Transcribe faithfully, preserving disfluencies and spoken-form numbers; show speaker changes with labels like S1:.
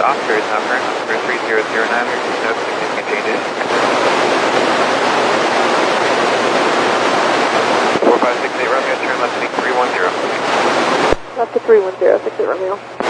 S1: Oscar is now current number three zero zero nine, no significant changes. four five six eight Romeo, turn left heading three one zero.
S2: Left to three one zero, six eight Romeo.